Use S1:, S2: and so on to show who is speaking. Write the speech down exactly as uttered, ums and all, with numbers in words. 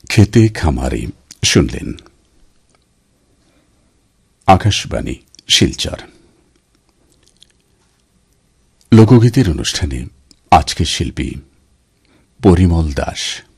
S1: খেতে খামারে শুনলেন। আকাশবাণী শিলচর। লোকগীতের অনুষ্ঠানে আজকের শিল্পী পরিমল দাস।